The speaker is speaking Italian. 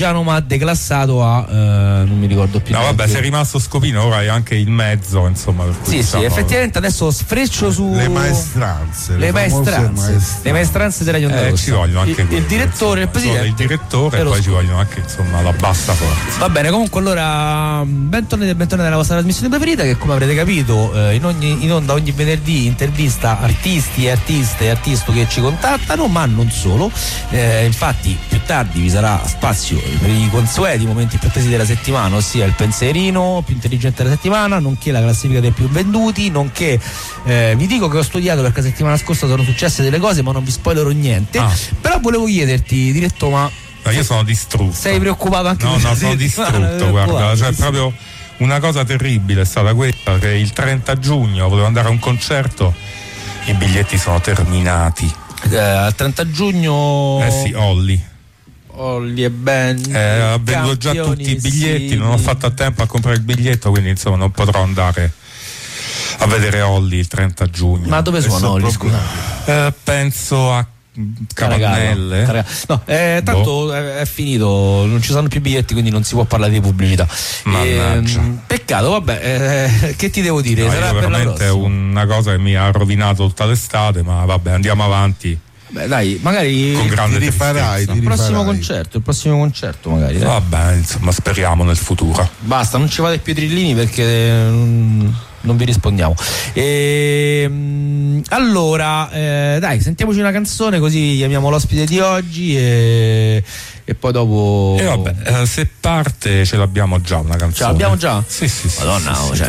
ma declassato a non mi ricordo più. No, vabbè, sei rimasto Scopino, ora hai anche il mezzo, insomma. Per cui, sì, effettivamente adesso sfreccio su le maestranze le maestranze della Onda ci vogliono anche il direttore, il presidente, il direttore, e poi ci vogliono anche, insomma, la bassa forza. Va bene, comunque allora bentornati nella vostra trasmissione preferita, che come avrete capito in onda ogni venerdì intervista artisti e artiste e artisti che ci contattano, ma non solo. Infatti più tardi vi sarà spazio per i consueti momenti più attesi della settimana, ossia il pensierino più intelligente della settimana, nonché la classifica dei più venduti, nonché vi dico che ho studiato perché la settimana scorsa sono successe delle cose, ma non vi spoilerò niente. Però volevo chiederti, diretto, ma io sono distrutto. Sei preoccupato anche? No, sono distrutto, guarda, cioè proprio una cosa terribile è stata questa, che il 30 giugno volevo andare a un concerto, i biglietti sono terminati. Al 30 giugno sì, Olli e Ben ha venduto già tutti i biglietti, non ho fatto a tempo a comprare il biglietto, quindi insomma non potrò andare a vedere Olli il 30 giugno. Ma dove suona Olli, scusa? Penso a Capannelle. No, tanto è finito, non ci sono più biglietti, quindi non si può parlare di pubblicità. Peccato, vabbè, che ti devo dire? No, sarà veramente una cosa che mi ha rovinato tutta l'estate, ma vabbè, andiamo avanti. Beh, dai, magari con grande ti rifarai. Il prossimo concerto magari. Vabbè, insomma, speriamo nel futuro. Basta, non ci fate più trillini perché non vi rispondiamo. Allora, dai, sentiamoci una canzone così chiamiamo l'ospite di oggi e poi dopo. Vabbè, se parte ce l'abbiamo già una canzone. Ce l'abbiamo già? Sì. Madonna, sì, cioè,